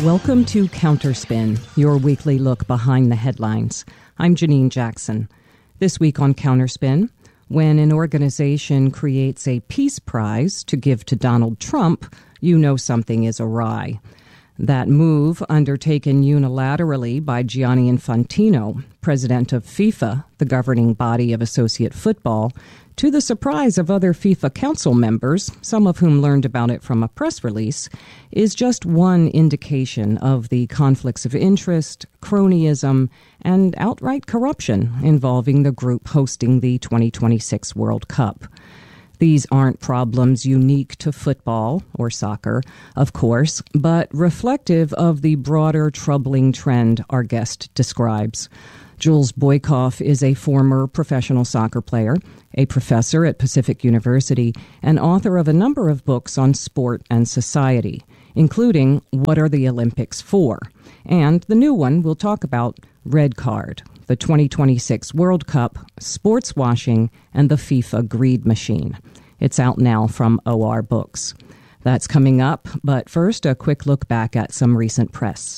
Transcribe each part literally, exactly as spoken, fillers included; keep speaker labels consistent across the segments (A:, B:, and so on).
A: Welcome to Counterspin, your weekly look behind the headlines. I'm Janine Jackson. This week on Counterspin, when an organization creates a peace prize to give to Donald Trump, you know something is awry. That move, undertaken unilaterally by Gianni Infantino, president of FIFA, the governing body of associate football, to the surprise of other FIFA council members, some of whom learned about it from a press release, is just one indication of the conflicts of interest, cronyism, and outright corruption involving the group hosting the twenty twenty-six World Cup. These aren't problems unique to football or soccer, of course, but reflective of the broader troubling trend our guest describes. Jules Boykoff is a former professional soccer player, a professor at Pacific University, and author of a number of books on sport and society, including What Are the Olympics For? And the new one we'll talk about, Red Card, the twenty twenty-six World Cup, Sports Washing, and the FIFA Greed Machine. It's out now from O R Books. That's coming up, but first, a quick look back at some recent press.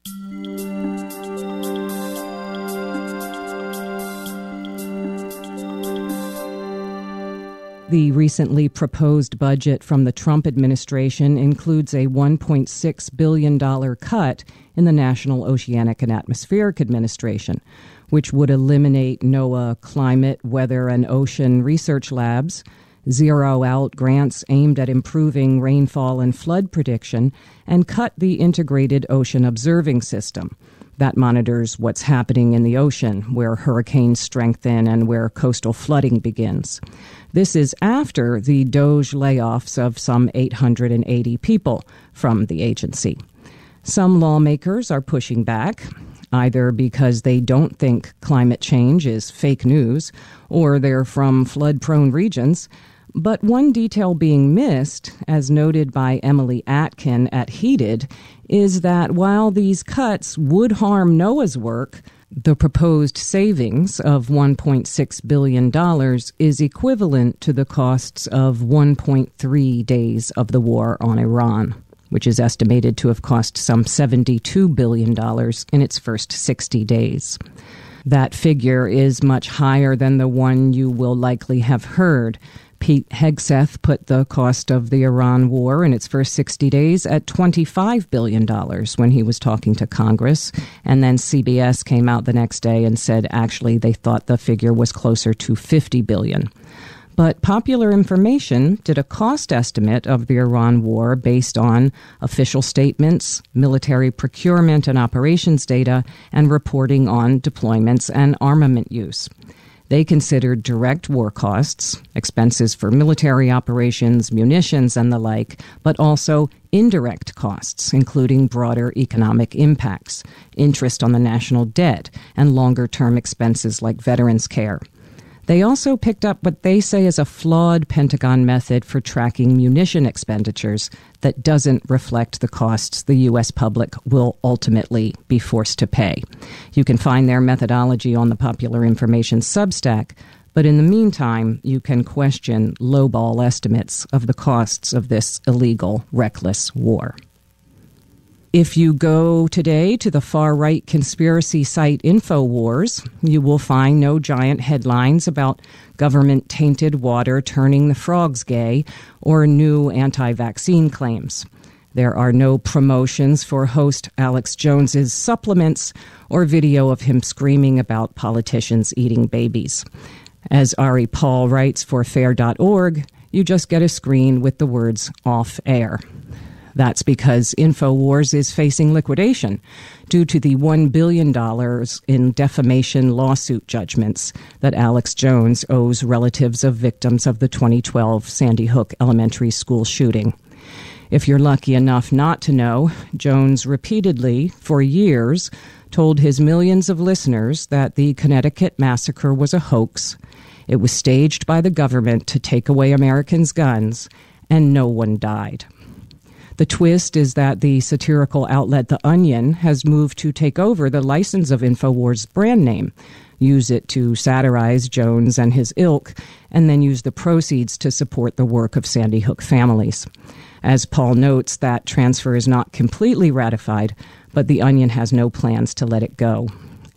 A: The recently proposed budget from the Trump administration includes a one point six billion dollars cut in the National Oceanic and Atmospheric Administration, which would eliminate NOAA Climate, Weather, and Ocean Research Labs, zero out grants aimed at improving rainfall and flood prediction, and cut the Integrated Ocean Observing System. That monitors what's happening in the ocean, where hurricanes strengthen and where coastal flooding begins. This is after the DOGE layoffs of some eight hundred eighty people from the agency. Some lawmakers are pushing back, either because they don't think climate change is fake news or they're from flood-prone regions. But one detail being missed, as noted by Emily Atkin at Heated, is that while these cuts would harm NOAA's work, the proposed savings of one point six billion dollars is equivalent to the costs of one point three days of the war on Iran, which is estimated to have cost some seventy-two billion dollars in its first sixty days. That figure is much higher than the one you will likely have heard. Pete Hegseth put the cost of the Iran war in its first sixty days at twenty-five billion dollars when he was talking to Congress. And then C B S came out the next day and said actually they thought the figure was closer to fifty billion dollars. But Popular Information did a cost estimate of the Iran war based on official statements, military procurement and operations data, and reporting on deployments and armament use. They considered direct war costs, expenses for military operations, munitions, and the like, but also indirect costs, including broader economic impacts, interest on the national debt, and longer-term expenses like veterans care. They also picked up what they say is a flawed Pentagon method for tracking munition expenditures that doesn't reflect the costs the U S public will ultimately be forced to pay. You can find their methodology on the Popular Information Substack, but in the meantime, you can question lowball estimates of the costs of this illegal, reckless war. If you go today to the far-right conspiracy site InfoWars, you will find no giant headlines about government-tainted water turning the frogs gay or new anti-vaccine claims. There are no promotions for host Alex Jones's supplements or video of him screaming about politicians eating babies. As Ari Paul writes for fair dot org, you just get a screen with the words off air. That's because InfoWars is facing liquidation due to the one billion dollars in defamation lawsuit judgments that Alex Jones owes relatives of victims of the twenty twelve Sandy Hook Elementary School shooting. If you're lucky enough not to know, Jones repeatedly, for years, told his millions of listeners that the Connecticut massacre was a hoax. It was staged by the government to take away Americans' guns, and no one died. The twist is that the satirical outlet The Onion has moved to take over the license of InfoWars' brand name, use it to satirize Jones and his ilk, and then use the proceeds to support the work of Sandy Hook families. As Paul notes, that transfer is not completely ratified, but The Onion has no plans to let it go.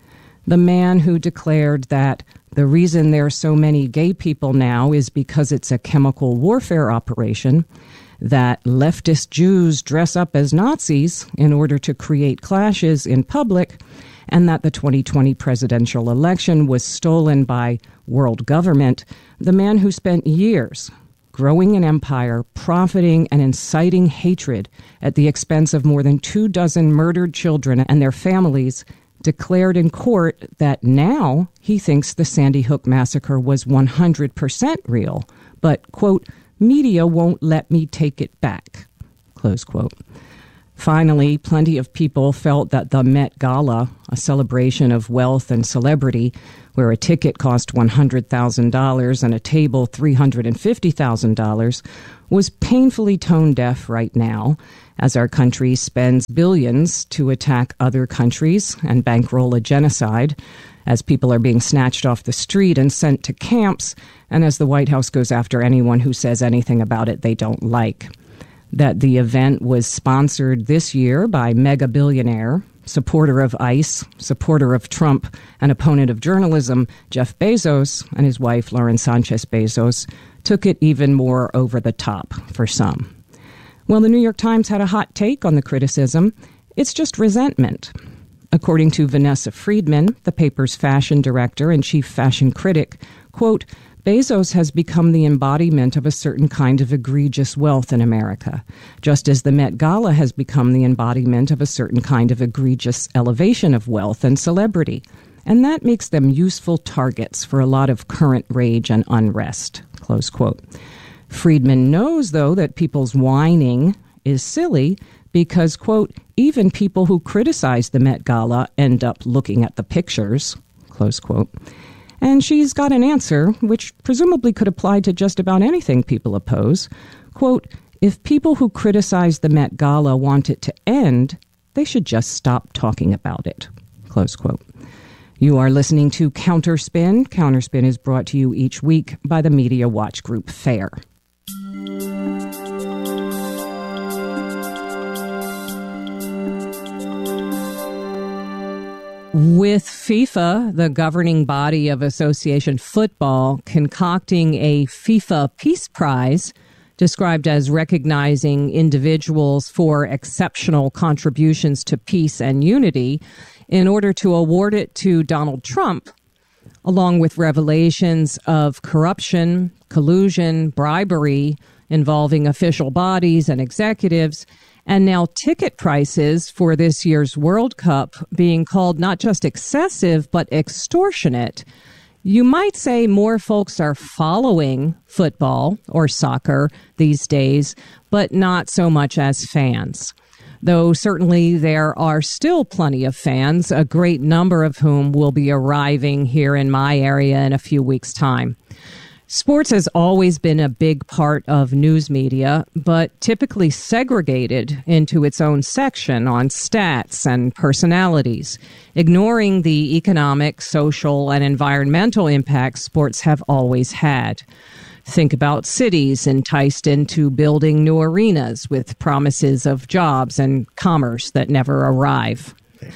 A: The man who declared that the reason there are so many gay people now is because it's a chemical warfare operation, that leftist Jews dress up as Nazis in order to create clashes in public, and that the twenty twenty presidential election was stolen by world government, the man who spent years growing an empire, profiting and inciting hatred at the expense of more than two dozen murdered children and their families, declared in court that now he thinks the Sandy Hook massacre was one hundred percent real, but, quote, media won't let me take it back, close quote. Finally, plenty of people felt that the Met Gala, a celebration of wealth and celebrity, where a ticket cost one hundred thousand dollars and a table three hundred fifty thousand dollars, was painfully tone-deaf right now, as our country spends billions to attack other countries and bankroll a genocide, as people are being snatched off the street and sent to camps, and as the White House goes after anyone who says anything about it they don't like. That the event was sponsored this year by mega billionaire, supporter of ICE, supporter of Trump, and opponent of journalism, Jeff Bezos, and his wife, Lauren Sanchez Bezos, took it even more over the top for some. Well, the New York Times had a hot take on the criticism. It's just resentment. According to Vanessa Friedman, the paper's fashion director and chief fashion critic, quote, Bezos has become the embodiment of a certain kind of egregious wealth in America, just as the Met Gala has become the embodiment of a certain kind of egregious elevation of wealth and celebrity. And that makes them useful targets for a lot of current rage and unrest, close quote. Friedman knows, though, that people's whining is silly because, quote, even people who criticize the Met Gala end up looking at the pictures, close quote. And she's got an answer, which presumably could apply to just about anything people oppose. Quote, if people who criticize the Met Gala want it to end, they should just stop talking about it, close quote. You are listening to Counterspin. Counterspin is brought to you each week by the Media Watch Group FAIR. With FIFA, the governing body of Association Football, concocting a FIFA Peace Prize, described as recognizing individuals for exceptional contributions to peace and unity, in order to award it to Donald Trump, along with revelations of corruption, collusion, bribery involving official bodies and executives, and now ticket prices for this year's World Cup being called not just excessive, but extortionate. You might say more folks are following football or soccer these days, but not so much as fans. Though certainly there are still plenty of fans, a great number of whom will be arriving here in my area in a few weeks' time. Sports has always been a big part of news media, but typically segregated into its own section on stats and personalities, ignoring the economic, social, and environmental impacts sports have always had. Think about cities enticed into building new arenas with promises of jobs and commerce that never arrive.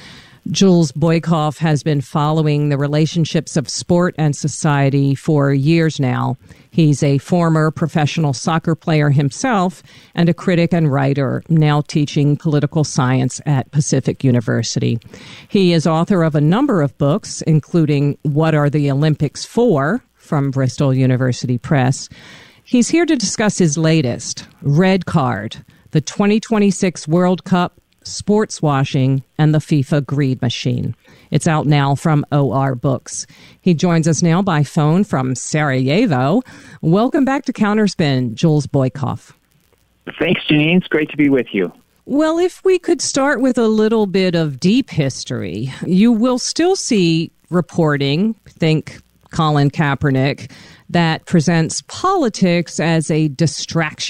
A: Jules Boykoff has been following the relationships of sport and society for years now. He's a former professional soccer player himself and a critic and writer, now teaching political science at Pacific University. He is author of a number of books, including What Are the Olympics For? From Bristol University Press. He's here to discuss his latest, Red Card, the twenty twenty-six World Cup, Sports Washing, and the FIFA Greed Machine. It's out now from O R Books. He joins us now by phone from Sarajevo. Welcome back to Counterspin, Jules Boykoff.
B: Thanks, Janine. It's great to be with you.
A: Well, if we could start with a little bit of deep history, you will still see reporting, think Colin Kaepernick, that presents politics as a distraction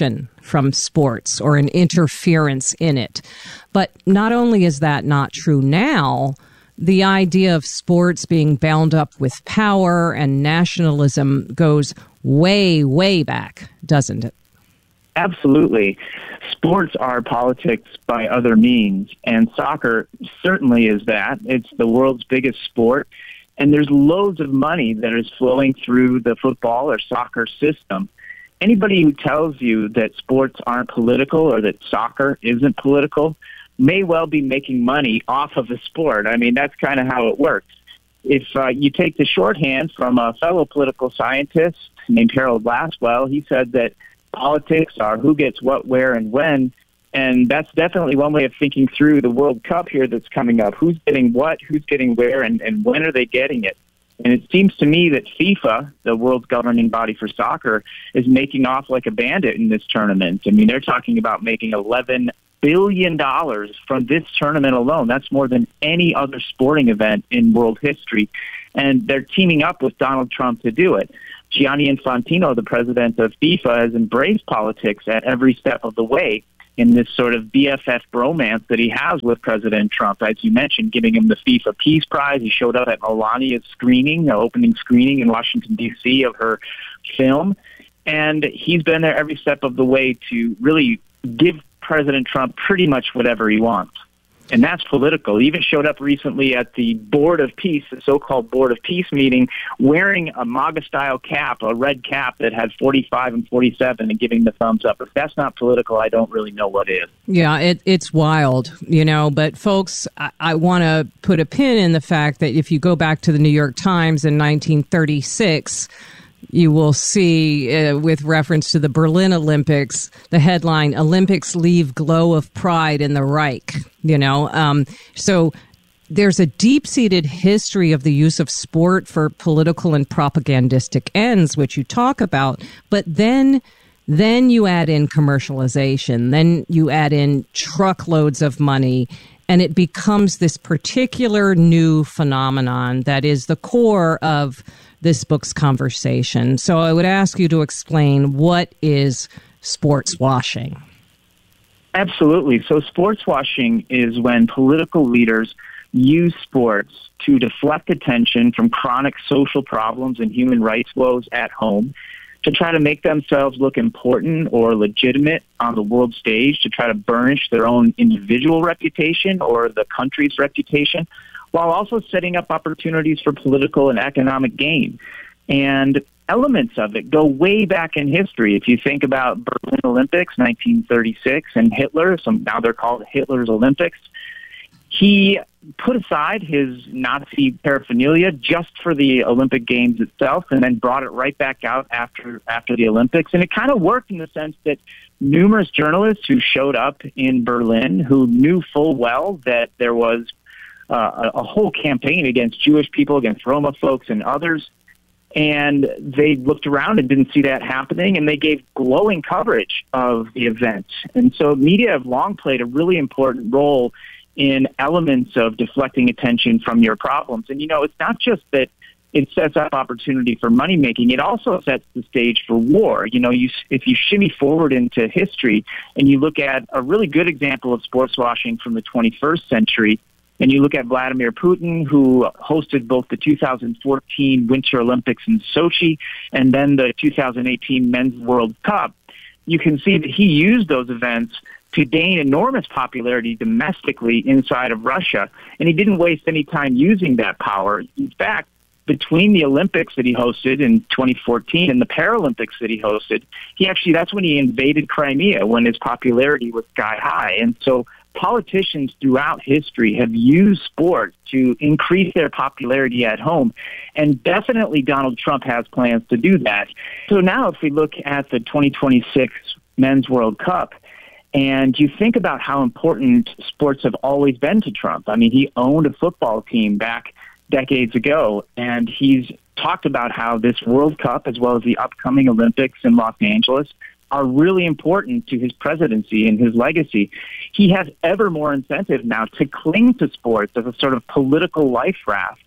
A: from sports or an interference in it. But not only is that not true now, the idea of sports being bound up with power and nationalism goes way, way back, doesn't it?
B: Absolutely. Sports are politics by other means, and soccer certainly is that. It's the world's biggest sport, and there's loads of money that is flowing through the football or soccer system. Anybody who tells you that sports aren't political or that soccer isn't political may well be making money off of the sport. I mean, that's kind of how it works. If uh, you take the shorthand from a fellow political scientist named Harold Lasswell, he said that politics are who gets what, where, and when, and that's definitely one way of thinking through the World Cup here that's coming up. Who's getting what, who's getting where, and, and when are they getting it? And it seems to me that FIFA, the world's governing body for soccer, is making off like a bandit in this tournament. I mean, they're talking about making eleven billion dollars from this tournament alone. That's more than any other sporting event in world history. And they're teaming up with Donald Trump to do it. Gianni Infantino, the president of FIFA, has embraced politics at every step of the way in this sort of B F F bromance that he has with President Trump. As you mentioned, giving him the FIFA Peace Prize. He showed up at Melania's screening, the opening screening in Washington, D C of her film. And he's been there every step of the way to really give President Trump pretty much whatever he wants. And that's political. He even showed up recently at the Board of Peace, the so-called Board of Peace meeting, wearing a MAGA-style cap, a red cap that had forty-five and forty-seven, and giving the thumbs up. If that's not political, I don't really know what is.
A: Yeah, it, it's wild, you know. But, folks, I, I want to put a pin in the fact that if you go back to the New York Times in nineteen thirty-six, you will see, uh, with reference to the Berlin Olympics, the headline, Olympics Leave Glow of Pride in the Reich, you know. Um, so there's a deep-seated history of the use of sport for political and propagandistic ends, which you talk about. But then then you add in commercialization. Then you add in truckloads of money. And it becomes this particular new phenomenon that is the core of this book's conversation. So I would ask you to explain, what is sports washing?
B: Absolutely. So sports washing is when political leaders use sports to deflect attention from chronic social problems and human rights woes at home, to try to make themselves look important or legitimate on the world stage, to try to burnish their own individual reputation or the country's reputation, while also setting up opportunities for political and economic gain. And elements of it go way back in history. If you think about Berlin Olympics, nineteen thirty-six, and Hitler, some now they're called Hitler's Olympics, he put aside his Nazi paraphernalia just for the Olympic Games itself, and then brought it right back out after after the Olympics. And it kind of worked in the sense that numerous journalists who showed up in Berlin, who knew full well that there was uh, a, a whole campaign against Jewish people, against Roma folks and others, and they looked around and didn't see that happening, and they gave glowing coverage of the event. And so media have long played a really important role in elements of deflecting attention from your problems. And, you know, it's not just that it sets up opportunity for money making. It also sets the stage for war. You know, you, if you shimmy forward into history and you look at a really good example of sports washing from the twenty-first century, and you look at Vladimir Putin, who hosted both the two thousand fourteen Winter Olympics in Sochi and then the two thousand eighteen Men's World Cup, you can see that he used those events to gain enormous popularity domestically inside of Russia. And he didn't waste any time using that power. In fact, between the Olympics that he hosted in twenty fourteen and the Paralympics that he hosted, he actually, that's when he invaded Crimea, when his popularity was sky high. And so politicians throughout history have used sport to increase their popularity at home. And definitely Donald Trump has plans to do that. So now if we look at the twenty twenty-six Men's World Cup, and you think about how important sports have always been to Trump. I mean, he owned a football team back decades ago, and he's talked about how this World Cup, as well as the upcoming Olympics in Los Angeles, are really important to his presidency and his legacy. He has ever more incentive now to cling to sports as a sort of political life raft.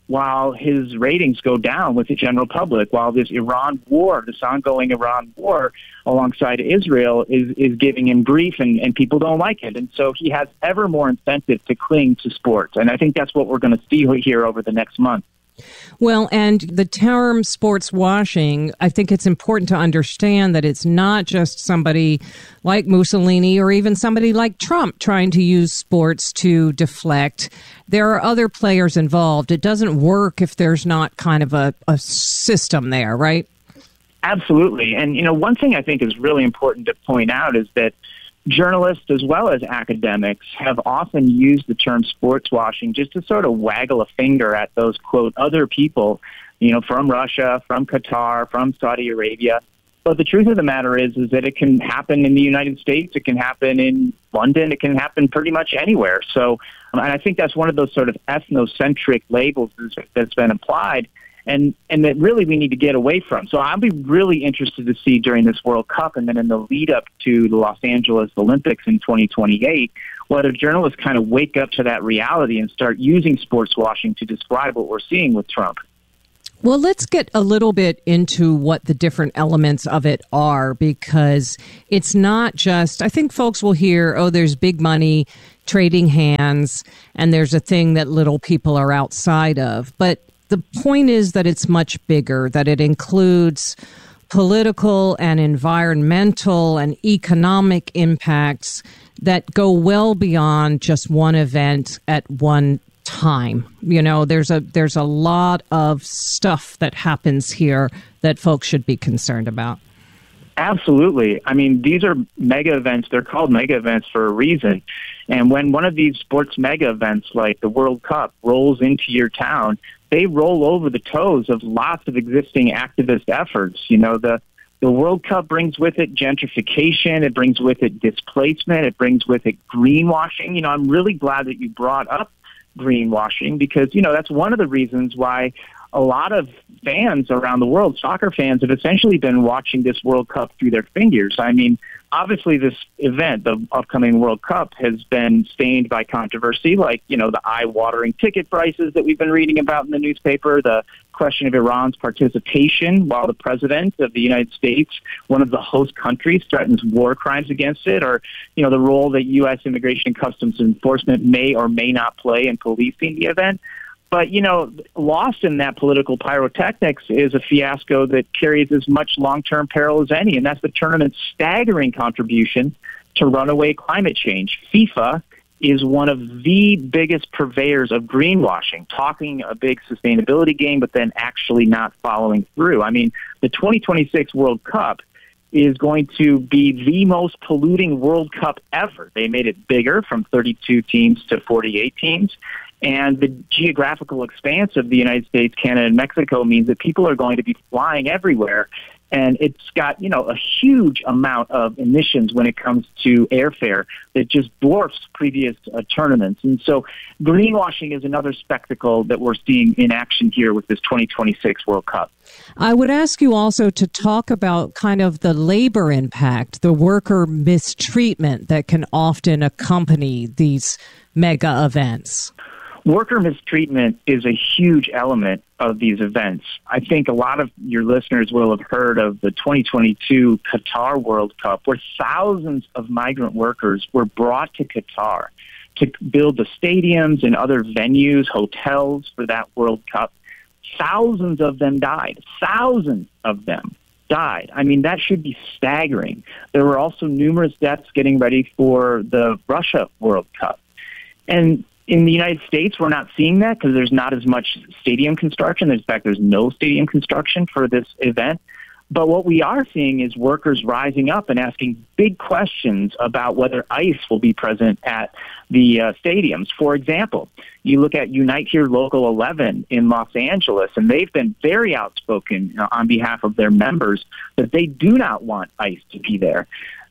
B: while his ratings go down with the general public, while this Iran war, this ongoing Iran war alongside Israel is, is giving him grief and, and people don't like it. And so he has ever more incentive to cling to sports. And I think that's what we're going to see here over the next month.
A: Well, and the term sports washing, I think it's important to understand that it's not just somebody like Mussolini or even somebody like Trump trying to use sports to deflect. There are other players involved. It doesn't work if there's not kind of a, a system there, right?
B: Absolutely. And, you know, one thing I think is really important to point out is that journalists as well as academics have often used the term sports washing just to sort of waggle a finger at those, quote, other people, you know, from Russia, from Qatar, from Saudi Arabia. But the truth of the matter is, is that it can happen in the United States. It can happen in London. It can happen pretty much anywhere. So um, and I think that's one of those sort of ethnocentric labels that's been applied. And and that really we need to get away from. So I'll be really interested to see during this World Cup and then in the lead up to the Los Angeles Olympics in twenty twenty-eight, whether journalists kind of wake up to that reality and start using sports washing to describe what we're seeing with Trump.
A: Well, let's get a little bit into what the different elements of it are, because it's not just, I think folks will hear, oh, there's big money trading hands, and there's a thing that little people are outside of. But the point is that it's much bigger, that it includes political and environmental and economic impacts that go well beyond just one event at one time. You know, there's a there's a lot of stuff that happens here that folks should be concerned about.
B: Absolutely. I mean, these are mega events. They're called mega events for a reason. And when one of these sports mega events like the World Cup rolls into your town, they roll over the toes of lots of existing activist efforts. You know, the the World Cup brings with it gentrification. It brings with it displacement. It brings with it greenwashing. You know, I'm really glad that you brought up greenwashing because, you know, that's one of the reasons why a lot of fans around the world, soccer fans, have essentially been watching this World Cup through their fingers. I mean, obviously this event, the upcoming World Cup, has been stained by controversy, like, you know, the eye-watering ticket prices that we've been reading about in the newspaper, the question of Iran's participation while the president of the United States, one of the host countries, threatens war crimes against it, or, you know, the role that U S Immigration and Customs Enforcement may or may not play in policing the event. But, you know, lost in that political pyrotechnics is a fiasco that carries as much long-term peril as any, and that's the tournament's staggering contribution to runaway climate change. FIFA is one of the biggest purveyors of greenwashing, talking a big sustainability game, but then actually not following through. I mean, the twenty twenty-six World Cup is going to be the most polluting World Cup ever. They made it bigger from thirty-two teams to forty-eight teams. And the geographical expanse of the United States, Canada, and Mexico means that people are going to be flying everywhere. And it's got, you know, a huge amount of emissions when it comes to airfare that just dwarfs previous uh, tournaments. And so greenwashing is another spectacle that we're seeing in action here with this twenty twenty-six World Cup.
A: I would ask you also to talk about kind of the labor impact, the worker mistreatment that can often accompany these mega events.
B: Worker mistreatment is a huge element of these events. I think a lot of your listeners will have heard of the twenty twenty-two Qatar World Cup, where thousands of migrant workers were brought to Qatar to build the stadiums and other venues, hotels for that World Cup. Thousands of them died. Thousands of them died. I mean, that should be staggering. There were also numerous deaths getting ready for the Russia World Cup. And in the United States, we're not seeing that because there's not as much stadium construction. In fact, there's no stadium construction for this event. But what we are seeing is workers rising up and asking big questions about whether ICE will be present at the uh, stadiums. For example, you look at Unite Here Local eleven in Los Angeles, and they've been very outspoken uh, on behalf of their members that they do not want ICE to be there.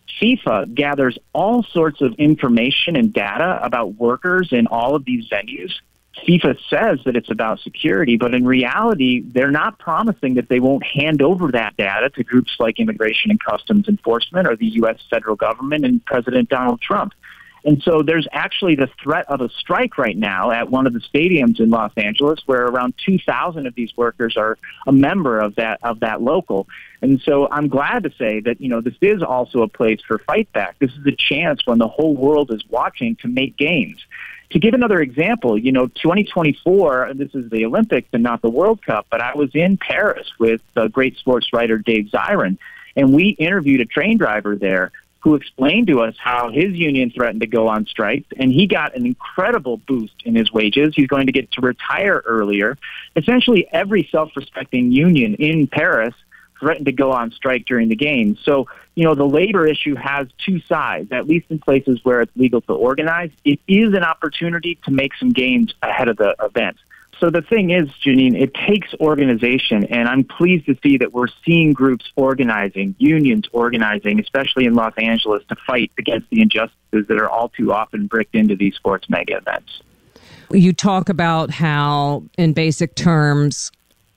B: FIFA gathers all sorts of information and data about workers in all of these venues. FIFA says that it's about security, but in reality, they're not promising that they won't hand over that data to groups like Immigration and Customs Enforcement or the U S federal government and President Donald Trump. And so there's actually the threat of a strike right now at one of the stadiums in Los Angeles, where around two thousand of these workers are a member of that of that local. And so I'm glad to say that, you know, this is also a place for fight back. This is a chance when the whole world is watching to make gains. To give another example, you know, twenty twenty-four, this is the Olympics and not the World Cup, but I was in Paris with the great sports writer Dave Zirin, and we interviewed a train driver there who explained to us how his union threatened to go on strike, and he got an incredible boost in his wages. He's going to get to retire earlier. Essentially, every self-respecting union in Paris threatened to go on strike during the games. So, you know, the labor issue has two sides, at least in places where it's legal to organize. It is an opportunity to make some gains ahead of the event. So the thing is, Janine, it takes organization, and I'm pleased to see that we're seeing groups organizing, unions organizing, especially in Los Angeles, to fight against the injustices that are all too often bricked into these sports mega events.
A: You talk about how, in basic terms,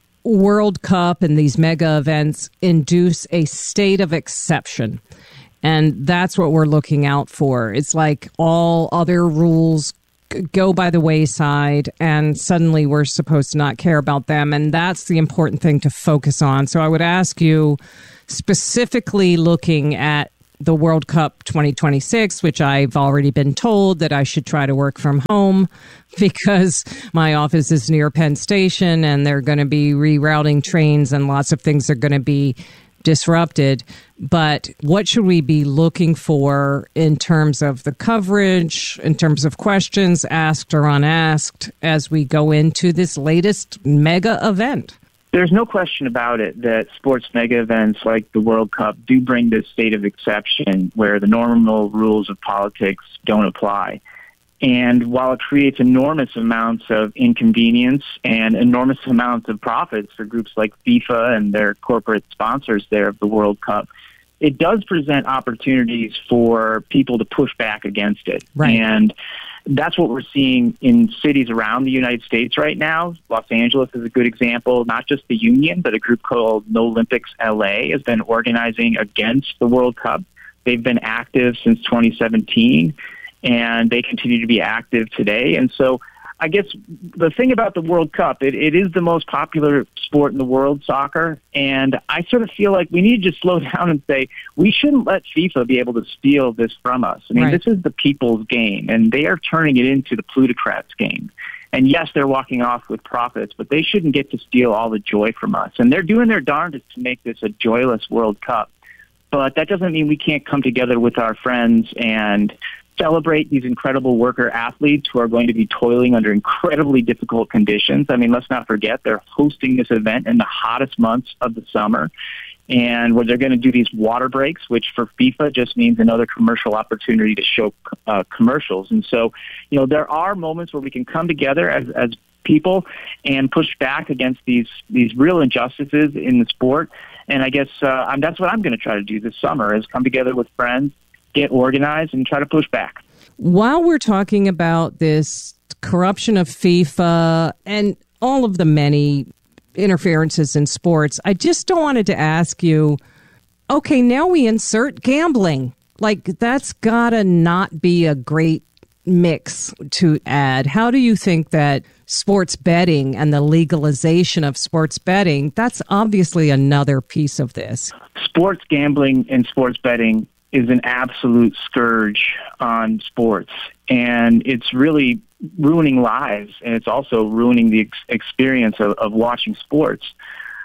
A: World Cup and these mega events induce a state of exception. And that's what we're looking out for. It's like all other rules go by the wayside, and suddenly we're supposed to not care about them. And that's the important thing to focus on. So I would ask you, specifically looking at the World Cup twenty twenty-six, which I've already been told that I should try to work from home because my office is near Penn Station and they're going to be rerouting trains and lots of things are going to be disrupted. But what should we be looking for in terms of the coverage, in terms of questions asked or unasked as we go into this latest mega event?
B: There's no question about it that sports mega events like the World Cup do bring this state of exception where the normal rules of politics don't apply. And while it creates enormous amounts of inconvenience and enormous amounts of profits for groups like FIFA and their corporate sponsors there of the World Cup, it does present opportunities for people to push back against it.
A: Right.
B: And that's what we're seeing in cities around the United States right now. Los Angeles is a good example. Not just the union, but a group called No Olympics L A has been organizing against the World Cup. They've been active since twenty seventeen. And they continue to be active today. And so I guess the thing about the World Cup, it, it is the most popular sport in the world, soccer. And I sort of feel like we need to just slow down and say, we shouldn't let FIFA be able to steal this from us. I mean,
A: right.
B: This is the people's game, and they are turning it into the plutocrats' game. And yes, they're walking off with profits, but they shouldn't get to steal all the joy from us. And they're doing their darndest to make this a joyless World Cup. But that doesn't mean we can't come together with our friends and celebrate these incredible worker athletes who are going to be toiling under incredibly difficult conditions. I mean, let's not forget they're hosting this event in the hottest months of the summer, and where they're going to do these water breaks, which for FIFA just means another commercial opportunity to show uh, commercials. And so, you know, there are moments where we can come together as, as people and push back against these these real injustices in the sport. And I guess uh, I'm, that's what I'm going to try to do this summer, is come together with friends, get organized, and try to push back.
A: While we're talking about this corruption of FIFA and all of the many interferences in sports, I just wanted to ask you, okay, now we insert gambling. Like, that's gotta not be a great mix to add. How do you think that sports betting and the legalization of sports betting, that's obviously another piece of this.
B: Sports gambling and sports betting is an absolute scourge on sports, and it's really ruining lives, and it's also ruining the ex- experience of, of watching sports.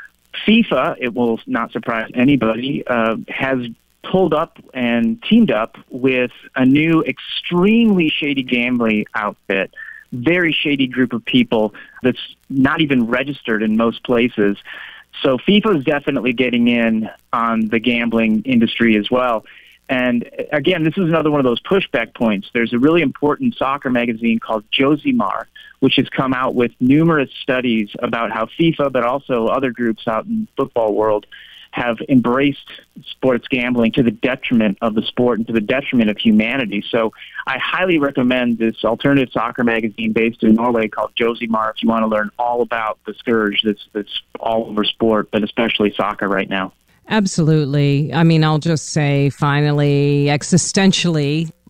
B: FIFA, it will not surprise anybody, uh, has pulled up and teamed up with a new extremely shady gambling outfit, very shady group of people that's not even registered in most places. So FIFA is definitely getting in on the gambling industry as well. And again, this is another one of those pushback points. There's a really important soccer magazine called Josimar, which has come out with numerous studies about how FIFA, but also other groups out in the football world, have embraced sports gambling to the detriment of the sport and to the detriment of humanity. So I highly recommend this alternative soccer magazine based in Norway called Josimar if you want to learn all about the scourge that's, that's all over sport, but especially soccer right now.
A: Absolutely. I mean, I'll just say, finally, existentially,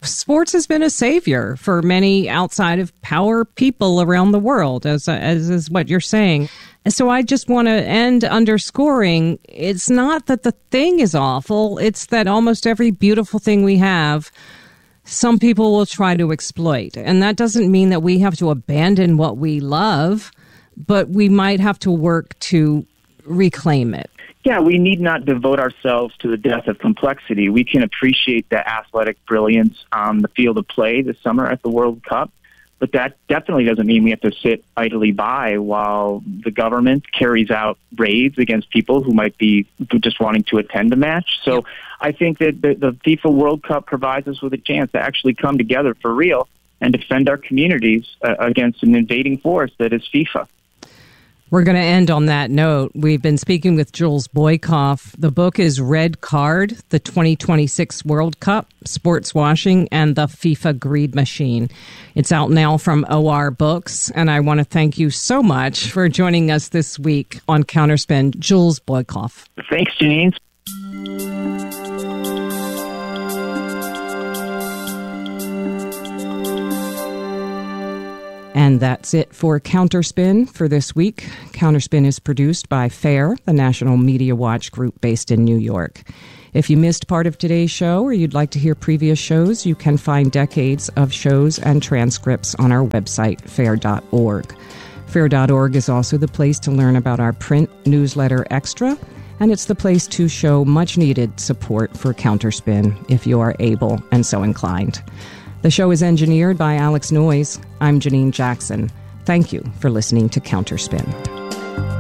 A: sports has been a savior for many outside of power people around the world, as, as is what you're saying. So I just want to end underscoring it's not that the thing is awful. It's that almost every beautiful thing we have, some people will try to exploit. And that doesn't mean that we have to abandon what we love, but we might have to work to reclaim it.
B: Yeah, we need not devote ourselves to the death of complexity. We can appreciate the athletic brilliance on the field of play this summer at the World Cup, but that definitely doesn't mean we have to sit idly by while the government carries out raids against people who might be just wanting to attend a match. So I think that the, the FIFA World Cup provides us with a chance to actually come together for real and defend our communities uh, against an invading force that is FIFA.
A: We're going to end on that note. We've been speaking with Jules Boykoff. The book is Red Card, the twenty twenty-six World Cup, Sports Washing, and the FIFA Greed Machine. It's out now from O R Books, and I want to thank you so much for joining us this week on Counterspin, Jules Boykoff.
B: Thanks, Janine.
A: And that's it for Counterspin for this week. Counterspin is produced by FAIR, the National Media Watch group based in New York. If you missed part of today's show or you'd like to hear previous shows, you can find decades of shows and transcripts on our website, fair dot org. fair dot org is also the place to learn about our print newsletter Extra, and it's the place to show much-needed support for Counterspin if you are able and so inclined. The show is engineered by Alex Noyes. I'm Janine Jackson. Thank you for listening to Counterspin.